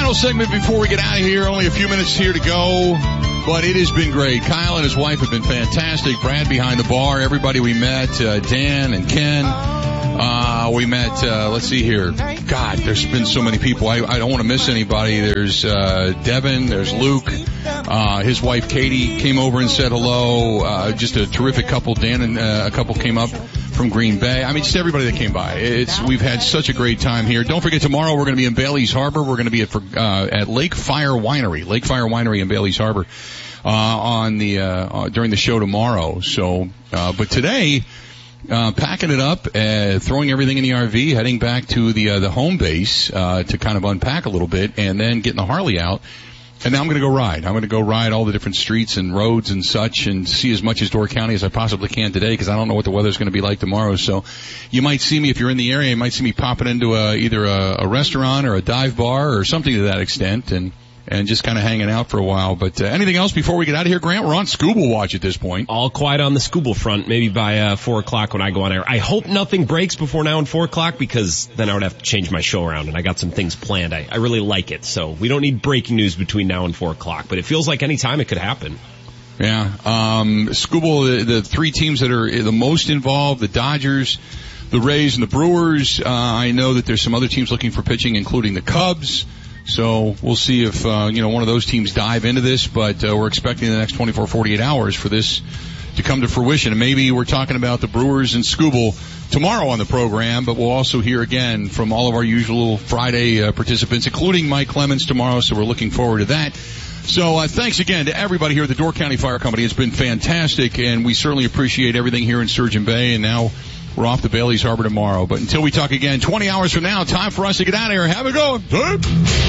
Final segment before we get out of here. Only a few minutes here to go, but it has been great. Kyle and his wife have been fantastic. Brad behind the bar. Everybody we met, Dan and Ken. We met, let's see here. God, there's been so many people. I don't want to miss anybody. There's Devin. There's Luke. His wife Katie came over and said hello. Just a terrific couple. Dan and a couple came up from Green Bay. I mean, just everybody that came by. We've had such a great time here. Don't forget, tomorrow we're going to be in Bailey's Harbor. We're going to be at Lake Fire Winery in Bailey's Harbor during the show tomorrow. So, but today, packing it up, throwing everything in the RV, heading back to the home base to kind of unpack a little bit, and then getting the Harley out. And now I'm going to go ride. I'm going to go ride all the different streets and roads and such and see as much as Door County as I possibly can today, because I don't know what the weather's going to be like tomorrow. So you might see me, if you're in the area, you might see me popping into either a restaurant or a dive bar or something to that extent, and just kind of hanging out for a while. But anything else before we get out of here, Grant? We're on Scooble Watch at this point. All quiet on the Scooble front, maybe by 4 o'clock when I go on air. I hope nothing breaks before now and 4 o'clock, because then I would have to change my show around, and I got some things planned. I really like it, so we don't need breaking news between now and 4 o'clock, but it feels like any time it could happen. Yeah. Scooble, the three teams that are the most involved, the Dodgers, the Rays, and the Brewers. I know that there's some other teams looking for pitching, including the Cubs. So we'll see if, one of those teams dive into this, but we're expecting the next 24, 48 hours for this to come to fruition. And maybe we're talking about the Brewers and Scooble tomorrow on the program, but we'll also hear again from all of our usual Friday participants, including Mike Clemens tomorrow, so we're looking forward to that. So thanks again to everybody here at the Door County Fire Company. It's been fantastic, and we certainly appreciate everything here in Sturgeon Bay, and now we're off to Bailey's Harbor tomorrow. But until we talk again 20 hours from now, time for us to get out of here. Have a go.